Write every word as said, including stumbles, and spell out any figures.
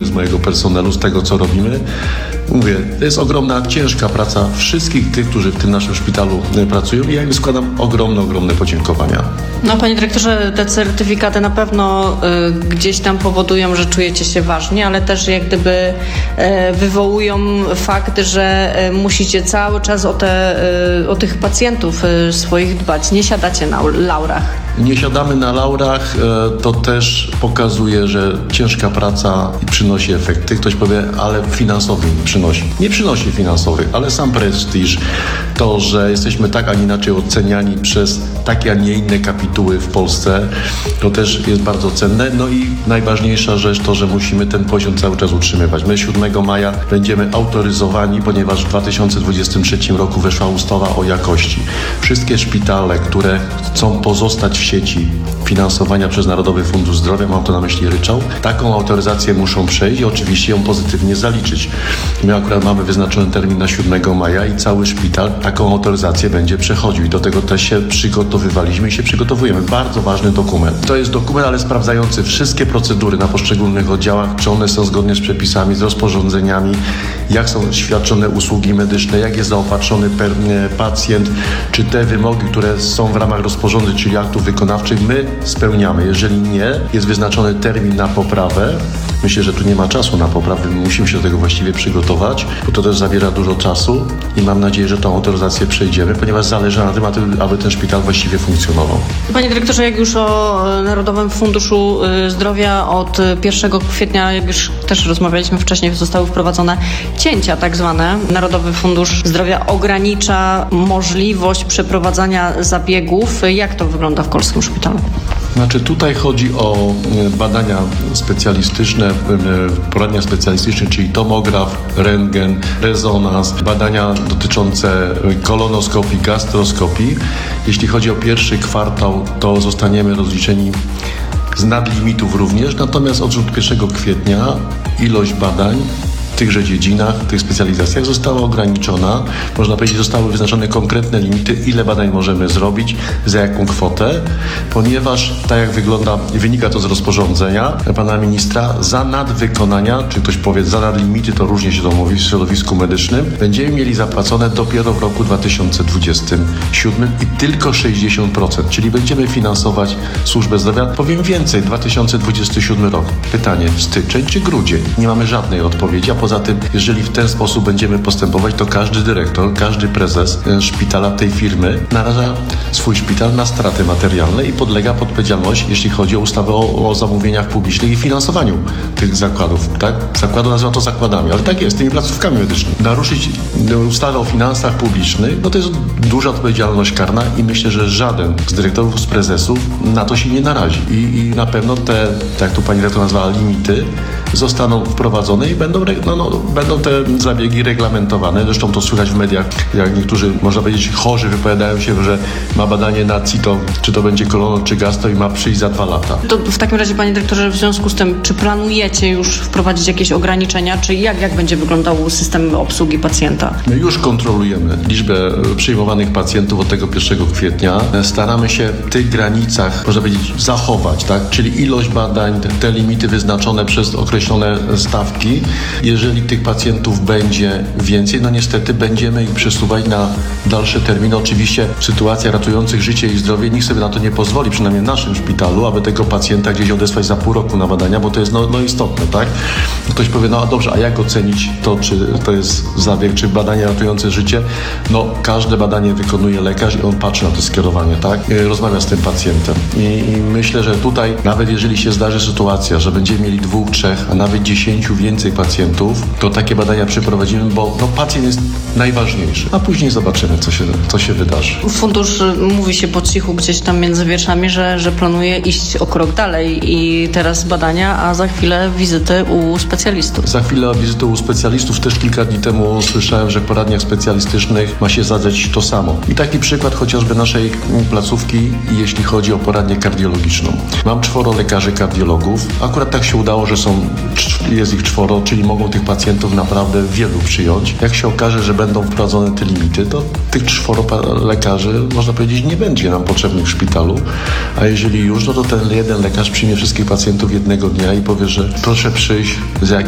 z mojego personelu, z tego, co robimy. Mówię, to jest ogromna, ciężka praca wszystkich tych, którzy w tym naszym szpitalu pracują i ja im składam ogromne, ogromne podziękowania. No, panie dyrektorze, te certyfikaty na pewno y, gdzieś tam powodują, że czujecie się ważni, ale też jak gdyby y, wywołują fakt, że y, musicie cały czas o, te, y, o tych pacjentów y, swoich dbać. Nie siadacie na laurach. Nie siadamy na laurach, to też pokazuje, że ciężka praca przynosi efekty. Ktoś powie, ale finansowy przynosi. Nie przynosi finansowych, ale sam prestiż, to, że jesteśmy tak, a nie inaczej oceniani przez takie, a nie inne kapituły w Polsce, to też jest bardzo cenne. No i najważniejsza rzecz to, że musimy ten poziom cały czas utrzymywać. My siódmego maja będziemy autoryzowani, ponieważ w dwa tysiące dwudziestym trzecim roku weszła ustawa o jakości. Wszystkie szpitale, które chcą pozostać w sieci finansowania przez Narodowy Fundusz Zdrowia, mam to na myśli ryczałt, taką autoryzację muszą przejść i oczywiście ją pozytywnie zaliczyć. My akurat mamy wyznaczony termin na siódmego maja i cały szpital taką autoryzację będzie przechodził i do tego też się przygotowywaliśmy i się przygotowujemy. Bardzo ważny dokument. To jest dokument, ale sprawdzający wszystkie procedury na poszczególnych oddziałach, czy one są zgodne z przepisami, z rozporządzeniami, jak są świadczone usługi medyczne, jak jest zaopatrzony pacjent, czy te wymogi, które są w ramach rozporządzeń, czyli aktów wykonawczych, my spełniamy. Jeżeli nie, jest wyznaczony termin na poprawę. Myślę, że tu nie ma czasu na poprawę, my musimy się do tego właściwie przygotować, bo to też zabiera dużo czasu i mam nadzieję, że tą autoryzację przejdziemy, ponieważ zależy na tym, aby ten szpital właściwie funkcjonował. Panie dyrektorze, jak już o Narodowym Funduszu Zdrowia od pierwszego kwietnia, jak już też rozmawialiśmy wcześniej, zostały wprowadzone cięcia tak zwane. Narodowy Fundusz Zdrowia ogranicza możliwość przeprowadzania zabiegów. Jak to wygląda w polskim szpitalu? Znaczy tutaj chodzi o badania specjalistyczne, poradnia specjalistyczne, czyli tomograf, rentgen, rezonans, badania dotyczące kolonoskopii, gastroskopii. Jeśli chodzi o pierwszy kwartał, to zostaniemy rozliczeni z nadlimitów również, natomiast od pierwszego kwietnia ilość badań w tychże dziedzinach, w tych specjalizacjach została ograniczona. Można powiedzieć, zostały wyznaczone konkretne limity, ile badań możemy zrobić, za jaką kwotę, ponieważ tak jak wygląda, wynika to z rozporządzenia pana ministra, za nadwykonania, czy ktoś powie za nadlimity, to różnie się to mówi w środowisku medycznym, będziemy mieli zapłacone dopiero w roku dwa tysiące dwudziestym siódmym i tylko sześćdziesiąt procent, czyli będziemy finansować służbę zdrowia. Powiem więcej, dwa tysiące dwudziesty siódmy rok. Pytanie, styczeń czy grudzień? Nie mamy żadnej odpowiedzi, a poza tym, jeżeli w ten sposób będziemy postępować, to każdy dyrektor, każdy prezes szpitala tej firmy naraża swój szpital na straty materialne i podlega odpowiedzialność, jeśli chodzi o ustawę o, o zamówieniach publicznych i finansowaniu tych zakładów. Tak? Zakładu nazywa to zakładami, ale tak jest, tymi placówkami medycznymi. Naruszyć ustawę o finansach publicznych, no to jest duża odpowiedzialność karna i myślę, że żaden z dyrektorów, z prezesów na to się nie narazi. I, i na pewno te, tak jak tu pani dyrektor nazwała, limity zostaną wprowadzone i będą, no, no, będą te zabiegi reglamentowane. Zresztą to słychać w mediach, jak niektórzy, można powiedzieć, chorzy wypowiadają się, że ma badanie na C I T O, czy to będzie kolono, czy gastro i ma przyjść za dwa lata. To w takim razie, panie dyrektorze, w związku z tym, czy planujecie już wprowadzić jakieś ograniczenia, czy jak, jak będzie wyglądał system obsługi pacjenta? My już kontrolujemy liczbę przyjmowanych pacjentów od tego pierwszego kwietnia. Staramy się w tych granicach, można powiedzieć, zachować, tak? Czyli ilość badań, te, te limity wyznaczone przez określone stawki. Jeżeli tych pacjentów będzie więcej, no niestety będziemy ich przesuwać na dalsze terminy. Oczywiście sytuacja ratujących życie i zdrowie, nikt sobie na to nie pozwoli, przynajmniej w naszym szpitalu, aby tego pacjenta gdzieś odesłać za pół roku na badania, bo to jest no, no istotne, tak? Ktoś powie, no a dobrze, a jak ocenić to, czy to jest zabieg, czy badanie ratujące życie? No każde badanie wykonuje lekarz i on patrzy na to skierowanie, tak? Rozmawia z tym pacjentem. I, i myślę, że tutaj, nawet jeżeli się zdarzy sytuacja, że będziemy mieli dwóch, trzech, a nawet dziesięciu więcej pacjentów, to takie badania przeprowadzimy, bo no, pacjent jest najważniejszy, a później zobaczymy, co się, co się wydarzy. Fundusz mówi się po cichu gdzieś tam między wierszami, że, że planuje iść o krok dalej i teraz badania, a za chwilę wizyty u specjalistów. Za chwilę wizyty u specjalistów. Też kilka dni temu słyszałem, że w poradniach specjalistycznych ma się zadzać to samo. I taki przykład chociażby naszej placówki, jeśli chodzi o poradnię kardiologiczną. Mam czworo lekarzy kardiologów. Akurat tak się udało, że są, jest ich czworo, czyli mogą tych pacjentów naprawdę wielu przyjąć. Jak się okaże, że będą wprowadzone te limity, to tych czworo lekarzy, można powiedzieć, nie będzie nam potrzebnych w szpitalu. A jeżeli już, no to ten jeden lekarz przyjmie wszystkich pacjentów jednego dnia i powie, że proszę przyjść z